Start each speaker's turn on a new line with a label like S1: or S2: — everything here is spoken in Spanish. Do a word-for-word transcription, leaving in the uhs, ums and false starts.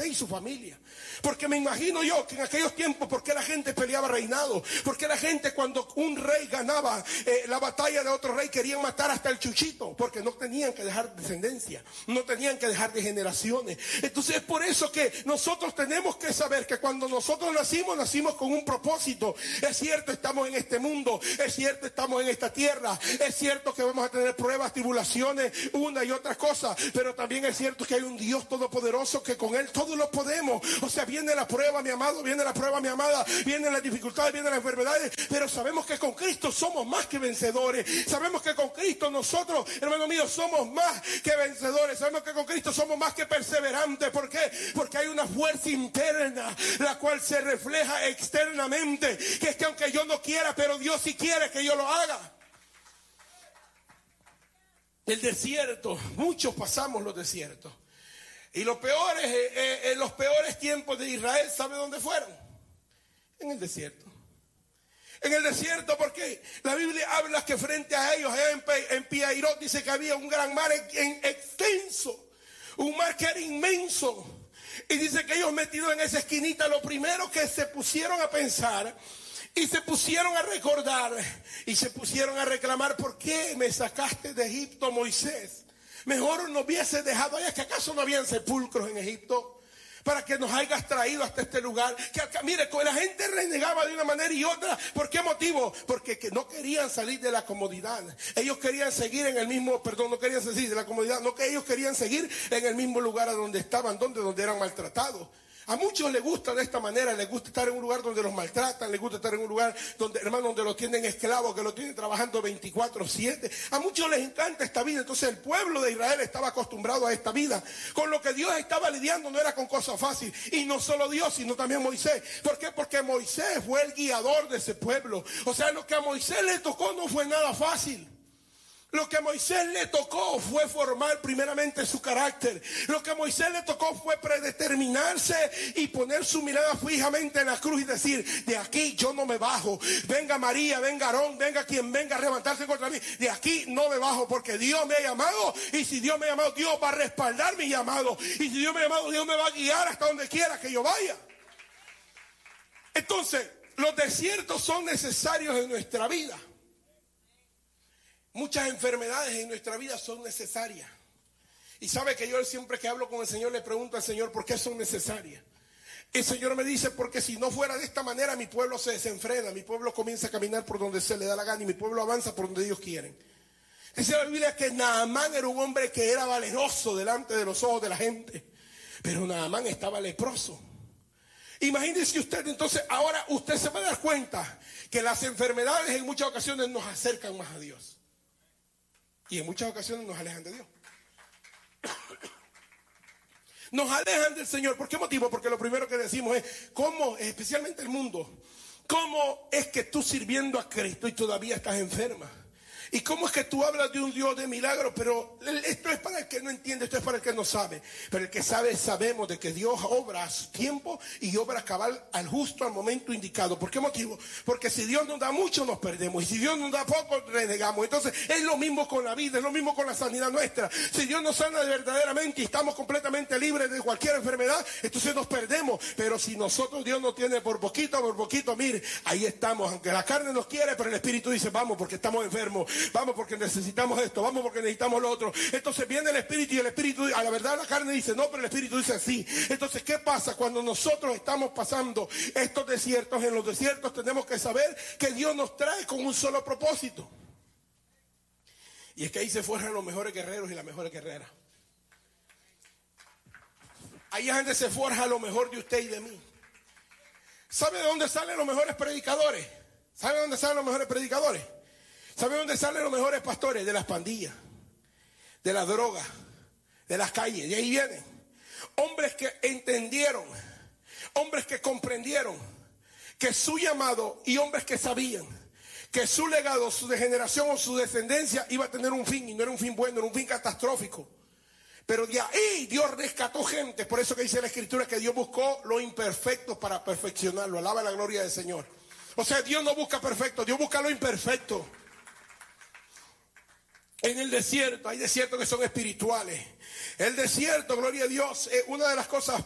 S1: y su familia. Porque me imagino yo que en aquellos tiempos, ¿por qué la gente peleaba reinado? ¿Por qué la gente cuando un rey ganaba eh, la batalla de otro rey querían matar hasta el chuchito? Porque no tenían que dejar descendencia, no tenían que dejar de generaciones. Entonces es por eso que nosotros tenemos que saber que cuando nosotros nacimos, nacimos con un propósito. Es cierto, estamos en este mundo, es cierto, estamos en esta tierra, es cierto que vamos a tener pruebas, tribulaciones, una y otra cosa, pero también es cierto que hay un Dios todopoderoso que con Él todos lo podemos. O sea, viene la prueba, mi amado, viene la prueba, mi amada, vienen las dificultades, vienen las enfermedades, pero sabemos que con Cristo somos más que vencedores. Sabemos que con Cristo nosotros, hermano mío, somos más que vencedores. Sabemos que con Cristo somos más que perseverantes. ¿Por qué? Porque hay una fuerza interna, la cual se refleja externamente, que es que aunque yo no quiera, pero Dios sí quiere que yo lo haga. El desierto, muchos pasamos los desiertos. Y los peores, eh, eh, los peores tiempos de Israel, ¿sabe dónde fueron? En el desierto. En el desierto, porque la Biblia habla que frente a ellos, en, en Piairot, dice que había un gran mar en, en extenso, un mar que era inmenso. Y dice que ellos metidos en esa esquinita, lo primero que se pusieron a pensar y se pusieron a recordar y se pusieron a reclamar: ¿por qué me sacaste de Egipto, Moisés? Mejor no hubiese dejado allá. ¿Que acaso no habían sepulcros en Egipto? Para que nos hayas traído hasta este lugar. Que acá, mire, la gente renegaba de una manera y otra. ¿Por qué motivo? Porque que no querían salir de la comodidad. Ellos querían seguir en el mismo, perdón, no querían salir de la comodidad. No, que ellos querían seguir en el mismo lugar a donde estaban, donde, donde eran maltratados. A muchos les gusta de esta manera, les gusta estar en un lugar donde los maltratan, les gusta estar en un lugar donde, hermano, donde los tienen esclavos, que los tienen trabajando veinticuatro siete. A muchos les encanta esta vida. Entonces el pueblo de Israel estaba acostumbrado a esta vida. Con lo que Dios estaba lidiando no era con cosas fáciles. Y no solo Dios, sino también Moisés. ¿Por qué? Porque Moisés fue el guiador de ese pueblo. O sea, lo que a Moisés le tocó no fue nada fácil. Lo que a Moisés le tocó fue formar primeramente su carácter. Lo que a Moisés le tocó fue predeterminarse y poner su mirada fijamente en la cruz y decir: de aquí yo no me bajo. Venga María, venga Aarón, venga quien venga a levantarse contra mí. De aquí no me bajo, porque Dios me ha llamado. Y si Dios me ha llamado, Dios va a respaldar mi llamado. Y si Dios me ha llamado, Dios me va a guiar hasta donde quiera que yo vaya. Entonces, los desiertos son necesarios en nuestra vida. Muchas enfermedades en nuestra vida son necesarias. Y sabe que yo siempre que hablo con el Señor le pregunto al Señor: ¿por qué son necesarias? El Señor me dice: porque si no fuera de esta manera, mi pueblo se desenfrena, mi pueblo comienza a caminar por donde se le da la gana y mi pueblo avanza por donde ellos quieren. Dice la Biblia que Naamán era un hombre que era valeroso delante de los ojos de la gente, pero Naamán estaba leproso. Imagínese usted, entonces ahora usted se va a dar cuenta que las enfermedades en muchas ocasiones nos acercan más a Dios. Y en muchas ocasiones nos alejan de Dios. Nos alejan del Señor. ¿Por qué motivo? Porque lo primero que decimos es: ¿cómo, especialmente el mundo, cómo es que tú sirviendo a Cristo y todavía estás enferma? ¿Y cómo es que tú hablas de un Dios de milagros? Pero esto es para el que no entiende, esto es para el que no sabe. Pero el que sabe, sabemos de que Dios obra a su tiempo y obra cabal al justo, al momento indicado. ¿Por qué motivo? Porque si Dios nos da mucho, nos perdemos. Y si Dios nos da poco, renegamos. Entonces es lo mismo con la vida, es lo mismo con la sanidad nuestra. Si Dios nos sana verdaderamente y estamos completamente libres de cualquier enfermedad, entonces nos perdemos. Pero si nosotros Dios nos tiene por poquito, por poquito, mire, ahí estamos. Aunque la carne nos quiere, pero el Espíritu dice: vamos porque estamos enfermos. Vamos porque necesitamos esto, vamos porque necesitamos lo otro. Entonces viene el Espíritu y el Espíritu, a la verdad la carne dice no, pero el Espíritu dice sí. Entonces, ¿qué pasa cuando nosotros estamos pasando estos desiertos? En los desiertos tenemos que saber que Dios nos trae con un solo propósito. Y es que ahí se forjan los mejores guerreros y las mejores guerreras. Ahí es donde se forja lo mejor de usted y de mí. ¿Sabe de dónde salen los mejores predicadores? ¿Sabe de dónde salen los mejores predicadores? ¿Sabe dónde salen los mejores pastores? De las pandillas, de las drogas, de las calles. De ahí vienen. Hombres que entendieron, hombres que comprendieron que su llamado, y hombres que sabían que su legado, su degeneración o su descendencia iba a tener un fin, y no era un fin bueno, era un fin catastrófico. Pero de ahí Dios rescató gente. Por eso que dice la Escritura que Dios buscó lo imperfecto para perfeccionarlo. Alaba la gloria del Señor. O sea, Dios no busca perfecto, Dios busca lo imperfecto. En el desierto, hay desiertos que son espirituales. El desierto, gloria a Dios, es una de las cosas